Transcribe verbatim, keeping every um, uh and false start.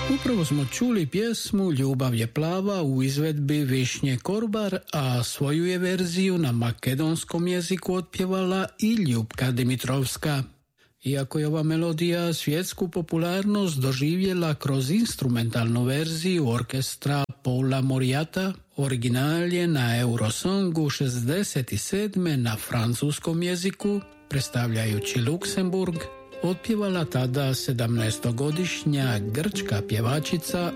Upravo smo čuli pjesmu Ljubav je plava u izvedbi Višnje Korbar, a svoju je verziju na makedonskom jeziku otpjevala i Ljupka Dimitrovska. Iako je ova melodija svjetsku popularnost doživjela kroz instrumentalnu verziju orkestra Paula Moriata, original je na Eurosongu šezdeset sedme na francuskom jeziku, predstavljajući Luksemburg, otpjevala tada sedamnaestogodišnja grčka pjevačica